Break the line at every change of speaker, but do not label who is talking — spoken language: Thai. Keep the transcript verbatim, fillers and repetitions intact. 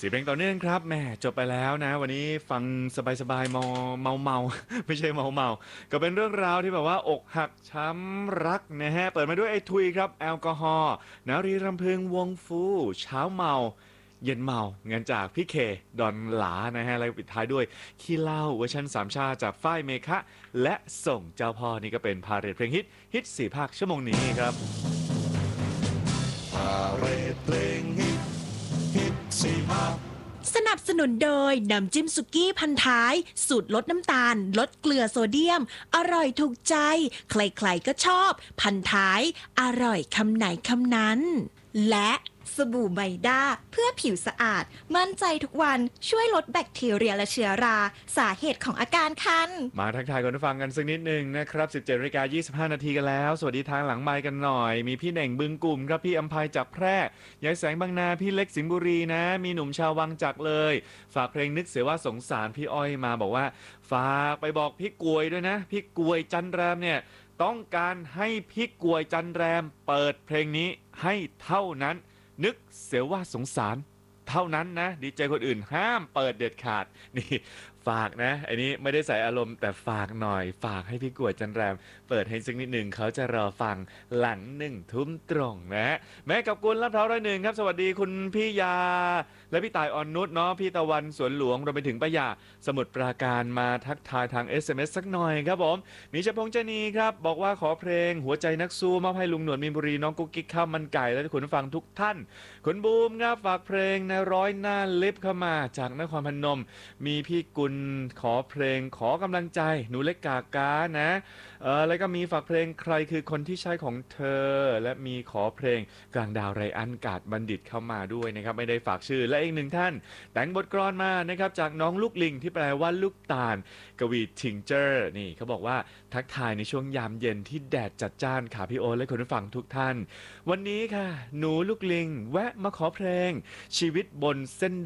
สี่เพลงต่อเนื่องครับแหมจบไปแล้วนะวันนี้ฟังสบายๆเมาเมาเมาไม่ใช่เมาเมาก็เป็นเรื่องราวที่แบบว่าอกหักช้ำรักนะฮะเปิดมาด้วยไอ้ทุยครับแอลกอฮอล์นารีรำพึงวงฟูเช้าเมาเย็นเมาเงินจากพี่เคดอนหลานะฮะแล้วปิดท้ายด้วยขี้เหล้าเวอร์ชันสามชาจากฝ้ายเมฆะและส่งเจ้าพ่อนี่ก็เป็นพาเรทเพลงฮิตฮิตสี่ภาคชั่วโมงนี้ครับ
พาเรทเพลงฮิตฮิตสี่ภาค
สนับสนุนโดยน้ำจิ้มสุกี้พันท้ายสูตรลดน้ำตาลลดเกลือโซเดียมอร่อยถูกใจใครๆก็ชอบพันท้ายอร่อยคำไหนคำนั้นและ
สบู่ไมด้าเพื่อผิวสะอาดมั่นใจทุกวันช่วยลดแบคทีเรียและเชื้อราสาเหตุของอาการคัน
มาทักทายคนผู้ฟังกันสักนิดหนึ่งนะครับสิบเจ็ดนาฬิกายี่สิบห้านาทีกันแล้วสวัสดีทางหลังไมค์กันหน่อยมีพี่เน่งบึงกลุ่มครับพี่อำไพจากแพร่ยายแสงบางนาพี่เล็กสิงห์บุรีนะมีหนุ่มชาววังจักเลยฝากเพลงนึกเสียว่าสงสารพี่อ้อยมาบอกว่าฝากไปบอกพี่กวยด้วยนะพี่กวยจันแรมเนี่ยต้องการให้พี่กวยจันแรมเปิดเพลงนี้ให้เท่านั้นนึกเสียว่าสงสารเท่านั้นนะดีเจคนอื่นห้ามเปิดเด็ดขาดนี่ฝากนะอันนี้ไม่ได้ใส่อารมณ์แต่ฝากหน่อยฝากให้พี่กวดจันแรมเปิดให้สักนิดหนึ่งเขาจะรอฟังหลังหนึ่งทุ่มตรงนะแม้กับกุลลาดพร้าวร้อยหนึ่งครับสวัสดีคุณพี่ยาและพี่ต่ายอ่อนนุชเนาะพี่ตะวันสวนหลวงรวมไปถึงป้ายาสมุทรปราการมาทักทายทาง เอส เอ็ม เอส สักหน่อยครับผมมีชพงษ์เจนีครับบอกว่าขอเพลงหัวใจนักสู้มอบให้ลุงหนวดมีนบุรีน้องกุ๊กกิ๊กข้าวมันไก่และคุณฟังทุกท่านคุณบูมครับฝากเพลงในร้อยหน้าเล็บเข้ามาจากนครพนมมีพี่กุลขอเพลงขอกำลังใจหนูเล็กกากานะเออแล้วก็มีฝากเพลงใครคือคนที่ใช่ของเธอและมีขอเพลงกลางดาวไรอันกาดบัณฑิตเข้ามาด้วยนะครับไม่ได้ฝากชื่อและอีกหนึ่งท่านแต่งบทกลอนมานะครับจากน้องลูกลิงที่แปลว่าลูกตาลกวีทิงเจอร์นี่เขาบอกว่าทักทายในช่วงยามเย็นที่แดดจัดจ้านค่ะพี่โอและคุณผู้ฟังทุกท่านวันนี้ค่ะหนูลูกลิงแวะมาขอเพลงชีวิตบนเส้น